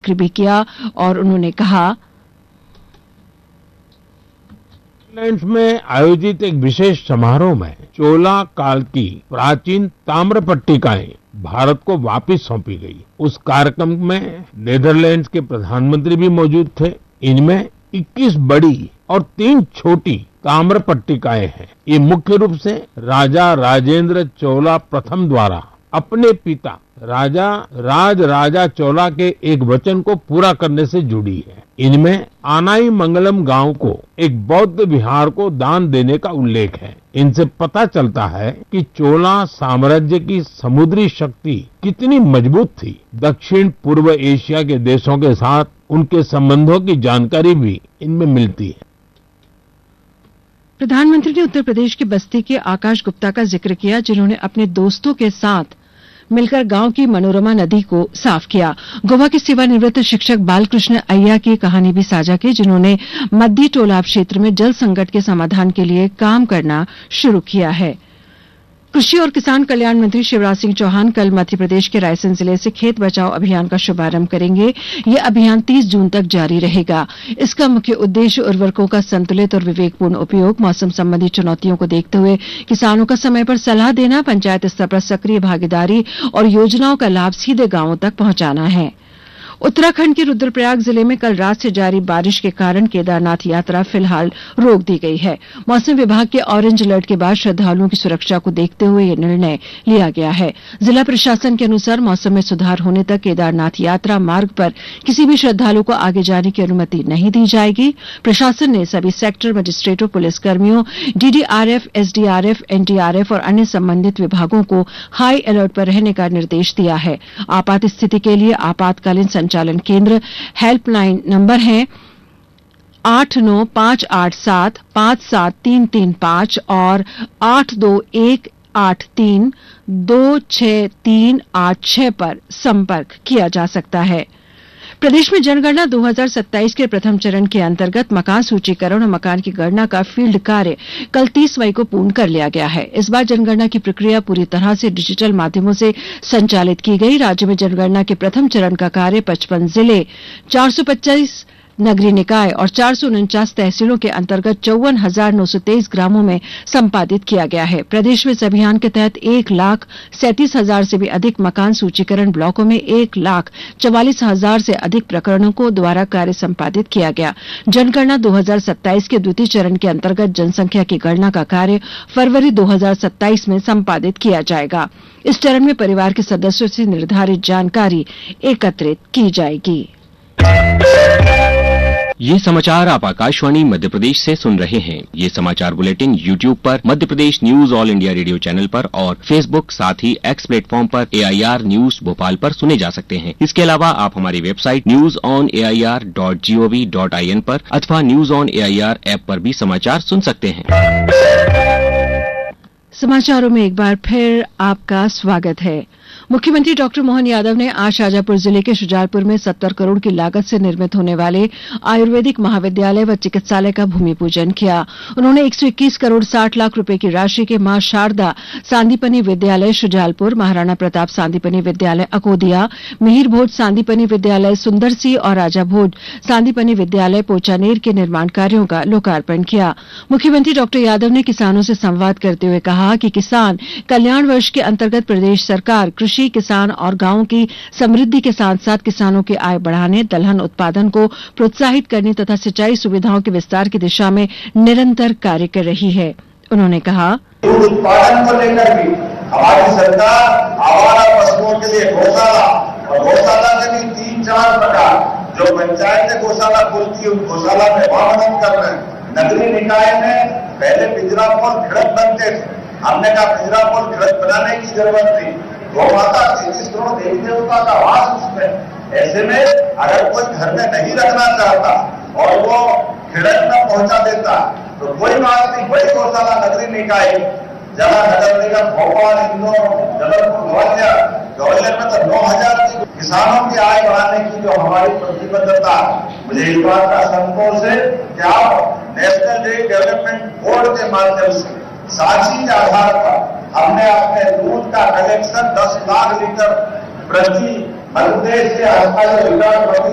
भी किया और उन्होंने कहा, नेदरलैंड्स में आयोजित एक विशेष समारोह में चोला काल की प्राचीन ताम्र पट्टिकाएं भारत को वापस सौंपी गई। उस कार्यक्रम में नेदरलैंड्स के प्रधानमंत्री भी मौजूद थे। इनमें 21 बड़ी और 3 छोटी ताम्र पट्टिकाएं हैं। ये मुख्य रूप से राजा राजेंद्र चोला प्रथम द्वारा अपने पिता राजा चोला के एक वचन को पूरा करने से जुड़ी है। इनमें आनाई मंगलम गांव को एक बौद्ध विहार को दान देने का उल्लेख है। इनसे पता चलता है कि चोला साम्राज्य की समुद्री शक्ति कितनी मजबूत थी। दक्षिण पूर्व एशिया के देशों के साथ उनके संबंधों की जानकारी भी इनमें मिलती है। प्रधानमंत्री ने उत्तर प्रदेश के बस्ती के आकाश गुप्ता का जिक्र किया, जिन्होंने अपने दोस्तों के साथ मिलकर गांव की मनोरमा नदी को साफ किया। गोवा के सेवानिवृत्त शिक्षक बालकृष्ण अय्या की कहानी भी साझा की, जिन्होंने मद्दी टोलाब क्षेत्र में जल संकट के समाधान के लिए काम करना शुरू किया है। कृषि और किसान कल्याण मंत्री शिवराज सिंह चौहान कल मध्य प्रदेश के रायसेन जिले से खेत बचाओ अभियान का शुभारंभ करेंगे। यह अभियान 30 जून तक जारी रहेगा। इसका मुख्य उद्देश्य उर्वरकों का संतुलित और विवेकपूर्ण उपयोग, मौसम संबंधी चुनौतियों को देखते हुए किसानों का समय पर सलाह देना, पंचायत स्तर पर सक्रिय भागीदारी और योजनाओं का लाभ सीधे गांवों तक पहुंचाना है। उत्तराखंड के रुद्रप्रयाग जिले में कल रात से जारी बारिश के कारण केदारनाथ यात्रा फिलहाल रोक दी गई है। मौसम विभाग के ऑरेंज अलर्ट के बाद श्रद्धालुओं की सुरक्षा को देखते हुए यह निर्णय लिया गया है। जिला प्रशासन के अनुसार मौसम में सुधार होने तक केदारनाथ यात्रा मार्ग पर किसी भी श्रद्धालु को आगे जाने की अनुमति नहीं दी जाएगी। प्रशासन ने सभी सेक्टर मजिस्ट्रेटों, पुलिसकर्मियों, डीडीआरएफ, एसडीआरएफ, एनडीआरएफ और अन्य संबंधित विभागों को हाई अलर्ट पर रहने का निर्देश दिया है। आपात स्थिति के लिए आपातकालीन संचालन केंद्र हेल्पलाइन नंबर है 8958757335 और 8218326386 पर संपर्क किया जा सकता है। प्रदेश में जनगणना 2027 के प्रथम चरण के अंतर्गत मकान सूचीकरण और मकान की गणना का फील्ड कार्य कल 30 मई को पूर्ण कर लिया गया है। इस बार जनगणना की प्रक्रिया पूरी तरह से डिजिटल माध्यमों से संचालित की गई। राज्य में जनगणना के प्रथम चरण का कार्य 55 जिले, 425 नगरीय निकाय और 449 तहसीलों के अंतर्गत 54,923 ग्रामों में संपादित किया गया है। प्रदेश में इस अभियान के तहत 1,37,000 से भी अधिक मकान सूचीकरण ब्लॉकों में 1,44,000 से अधिक प्रकरणों को द्वारा कार्य संपादित किया गया। जनगणना 2027 के द्वितीय चरण के अंतर्गत जनसंख्या की गणना का कार्य फरवरी 2027 में संपादित किया जाएगा। इस चरण में परिवार के सदस्यों से निर्धारित जानकारी एकत्रित की जाएगी। ये समाचार आप आकाशवाणी मध्य प्रदेश से सुन रहे हैं। ये समाचार बुलेटिन YouTube पर, Madhya Pradesh news all India radio channel पर और Facebook साथ ही X प्लेटफॉर्म पर AIR न्यूज भोपाल पर सुने जा सकते हैं। इसके अलावा आप हमारी वेबसाइट newsonair.gov.in पर अथवा न्यूज ऑन AIR ऐप पर भी समाचार सुन सकते हैं। समाचारों में एक बार फिर आपका स्वागत है। मुख्यमंत्री डॉक्टर मोहन यादव ने आज शाजापुर जिले के शुजालपुर में 70 करोड़ की लागत से निर्मित होने वाले आयुर्वेदिक महाविद्यालय व चिकित्सालय का भूमि पूजन किया। उन्होंने 121 करोड़ 60 लाख रुपए की राशि के मां शारदा सांदीपनि विद्यालय शुजालपुर, महाराणा प्रताप सांदीपनि विद्यालय अकोदिया, मिहिर भोज सांदीपनि विद्यालय सुंदरसी और राजा भोज सांदीपनि विद्यालय पोचानेर के निर्माण कार्यों का लोकार्पण किया। मुख्यमंत्री डॉक्टर यादव ने किसानों से संवाद करते हुए कहा कि किसान कल्याण वर्ष के अंतर्गत प्रदेश सरकार कृषि, किसान और गांवों की समृद्धि के साथ साथ किसानों की आय बढ़ाने, दलहन उत्पादन को प्रोत्साहित करने तथा सिंचाई सुविधाओं के विस्तार की दिशा में निरंतर कार्य कर रही है। उन्होंने कहा, दूध उत्पादन को लेकर भी हमारी सरकार आवारा पशुओं के लिए गौशाला और गौशाला के भी 3-4 प्रकार जो पंचायत गौशाला खुलती है, उस गौशाला में वाहन कर रहे हैं। नगरीय निकाय में पहले पिंजरा पोल खिड़क बनते थे, हमने कहा पिंजरा पोल खिड़क बनाने की जरूरत नहीं। गौ माता 33 करोड़ देवी देवता का वास उसमें। ऐसे में अगर कोई घर में नहीं रखना चाहता और वो खिड़क में पहुंचा देता तो कोई बात नहीं। बड़ी गौशाला नगरीय निकाय जला नगर निगम भोपाल, इंदौर, जबलपुर, ग्वालियर में तो 9,000 किसानों की आय बढ़ाने की जो हमारी प्रतिबद्धता, मुझे इस बात का संतोष है कि आप नेशनल डेयरी डेवलपमेंट बोर्ड के माध्यम से साझी के आधार पर हमने अपने दूध का कलेक्शन 10 लाख लीटर प्रति मध्य प्रदेश के आसपास